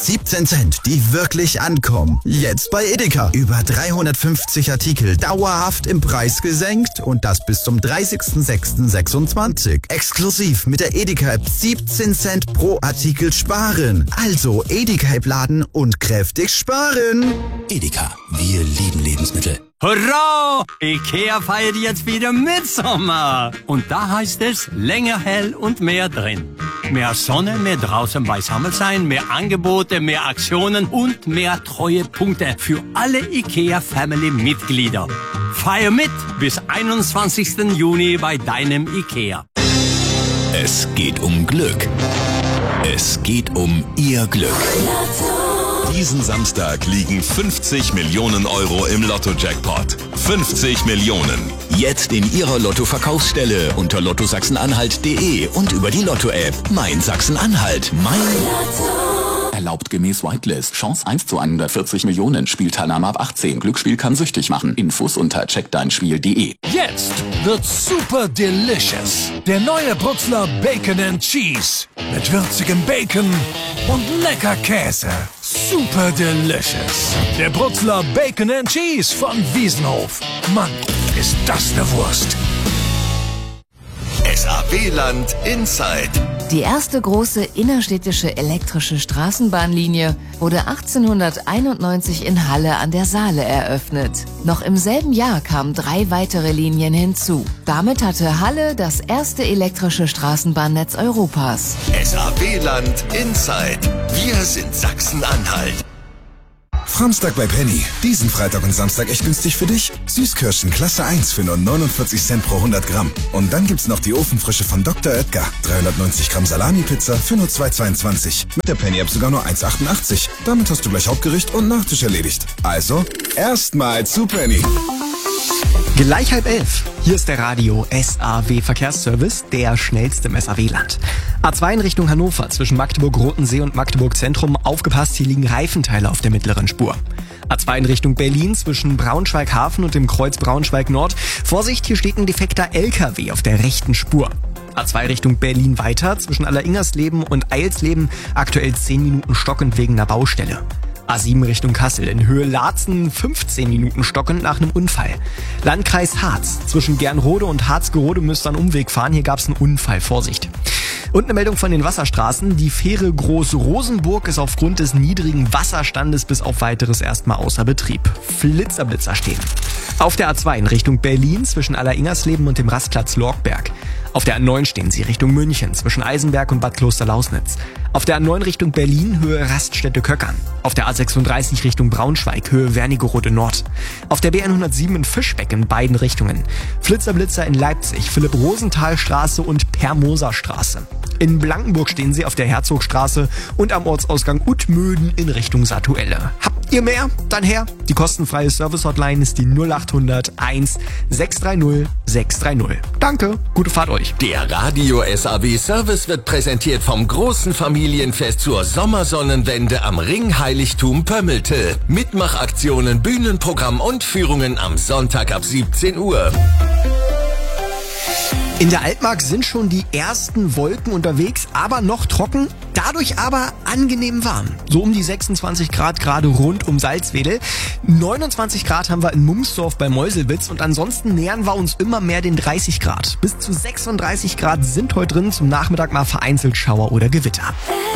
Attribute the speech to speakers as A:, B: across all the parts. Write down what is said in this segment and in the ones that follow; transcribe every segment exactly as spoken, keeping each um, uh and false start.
A: siebzehn Cent, die wirklich ankommen. Jetzt bei Edeka. Über dreihundertfünfzig Artikel dauerhaft im Preis gesenkt und das bis zum dreißigsten sechsten sechsundzwanzig. Exklusiv mit der Edeka-App siebzehn Cent pro Artikel sparen. Also Edeka-App laden und kräftig sparen.
B: Edeka, wir lieben Lebensmittel.
C: Hurra! Ikea feiert jetzt wieder Mitsommer. Und da heißt es länger hell und mehr drin. Mehr Sonne, mehr draußen beisammen sein, mehr Angebote, mehr Aktionen und mehr Treuepunkte für alle Ikea-Family-Mitglieder. Feier mit bis einundzwanzigsten Juni bei deinem Ikea.
B: Es geht um Glück. Es geht um Ihr Glück. Diesen Samstag liegen fünfzig Millionen Euro im Lotto-Jackpot. fünfzig Millionen. Jetzt in Ihrer Lotto-Verkaufsstelle unter lotto sachsen-anhalt punkt de und über die Lotto-App. Mein Sachsen-Anhalt. Mein Lotto.
D: Erlaubt gemäß Whitelist. Chance eins zu hundertvierzig Millionen. Spielteilnahme ab achtzehn. Glücksspiel kann süchtig machen. Infos unter check dein spiel punkt de.
E: Jetzt wird super delicious. Der neue Bruxler Bacon and Cheese. Mit würzigem Bacon und lecker Käse. Super delicious. Der Bruxler Bacon and Cheese von Wiesenhof. Mann, ist das eine Wurst.
B: S A W-Land Inside.
F: Die erste große innerstädtische elektrische Straßenbahnlinie wurde achtzehnhunderteinundneunzig in Halle an der Saale eröffnet. Noch im selben Jahr kamen drei weitere Linien hinzu. Damit hatte Halle das erste elektrische Straßenbahnnetz Europas.
B: S A W-Land Inside. Wir sind Sachsen-Anhalt.
G: Samstag bei Penny. Diesen Freitag und Samstag echt günstig für dich. Süßkirschen Klasse eins für nur neunundvierzig Cent pro hundert Gramm. Und dann gibt's noch die Ofenfrische von Doktor Oetker. dreihundertneunzig Gramm Salami-Pizza für nur zwei Euro zweiundzwanzig. Mit der Penny-App sogar nur eins Euro achtundachtzig. Damit hast du gleich Hauptgericht und Nachtisch erledigt. Also, erstmal zu Penny.
H: Gleich halb elf. Hier ist der Radio S A W Verkehrsservice, der schnellste im S A W-Land. A zwei in Richtung Hannover zwischen Magdeburg-Rotensee und Magdeburg-Zentrum. Aufgepasst, hier liegen Reifenteile auf der mittleren Spur. A zwei in Richtung Berlin zwischen Braunschweig-Hafen und dem Kreuz Braunschweig-Nord. Vorsicht, hier steht ein defekter L K W auf der rechten Spur. A zwei Richtung Berlin weiter zwischen Alleringersleben und Eilsleben. Aktuell zehn Minuten stockend wegen einer Baustelle. A sieben Richtung Kassel in Höhe Laatzen fünfzehn Minuten stockend nach einem Unfall. Landkreis Harz zwischen Gernrode und Harzgerode müsst ihr einen Umweg fahren. Hier gab es einen Unfall. Vorsicht. Und eine Meldung von den Wasserstraßen. Die Fähre Groß-Rosenburg ist aufgrund des niedrigen Wasserstandes bis auf weiteres erstmal außer Betrieb. Flitzerblitzer stehen. Auf der A zwei in Richtung Berlin zwischen Alleringersleben und dem Rastplatz Lorgberg. Auf der A neun stehen sie Richtung München zwischen Eisenberg und Bad Klosterlausnitz. Auf der A neun Richtung Berlin Höhe Raststätte Köckern. Auf der A sechsunddreißig Richtung Braunschweig Höhe Wernigerode Nord. Auf der B hundertsieben in Fischbeck in beiden Richtungen. Flitterblitzer in Leipzig, Philipp-Rosenthal-Straße und Per-Moser-Straße. In Blankenburg stehen sie auf der Herzogstraße und am Ortsausgang Utmöden in Richtung Satuelle. Habt ihr mehr? Dann her. Die kostenfreie Service-Hotline ist die null acht hundert eins sechs drei null sechs drei null. Danke, gute Fahrt euch.
B: Der Radio S A W Service wird präsentiert vom großen Familienfest zur Sommersonnenwende am Ringheiligtum Pömmelte. Mitmachaktionen, Bühnenprogramm und Führungen am Sonntag ab siebzehn Uhr.
H: In der Altmark sind schon die ersten Wolken unterwegs, aber noch trocken, dadurch aber angenehm warm. So um die sechsundzwanzig Grad gerade rund um Salzwedel. neunundzwanzig Grad haben wir in Mumsdorf bei Meuselwitz und ansonsten nähern wir uns immer mehr den dreißig Grad. Bis zu sechsunddreißig Grad sind heute drin, zum Nachmittag mal vereinzelt Schauer oder Gewitter.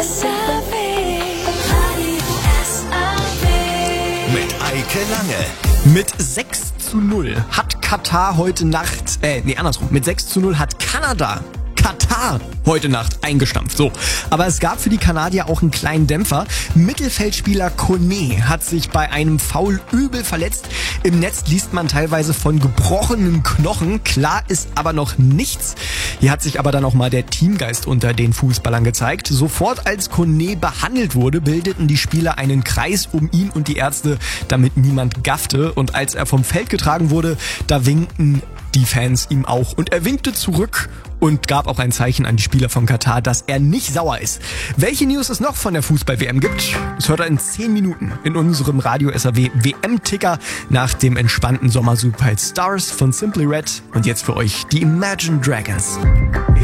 B: Mit Eike Lange.
H: Mit sechs zu null hat Katar heute Nacht, äh, nee, andersrum, mit sechs zu null hat Kanada Katar heute Nacht eingestampft. So, aber es gab für die Kanadier auch einen kleinen Dämpfer. Mittelfeldspieler Kone hat sich bei einem Foul übel verletzt. Im Netz liest man teilweise von gebrochenen Knochen. Klar ist aber noch nichts. Hier hat sich aber dann auch mal der Teamgeist unter den Fußballern gezeigt. Sofort als Kone behandelt wurde, bildeten die Spieler einen Kreis um ihn und die Ärzte, damit niemand gaffte. Und als er vom Feld getragen wurde, da winkten die Fans ihm auch. Und er winkte zurück und gab auch ein Zeichen an die Spieler von Katar, dass er nicht sauer ist. Welche News es noch von der Fußball-W M gibt, das hört er in zehn Minuten in unserem Radio S A W W M-Ticker nach dem entspannten Sommersuper Stars von Simply Red. Und jetzt für euch die Imagine Dragons.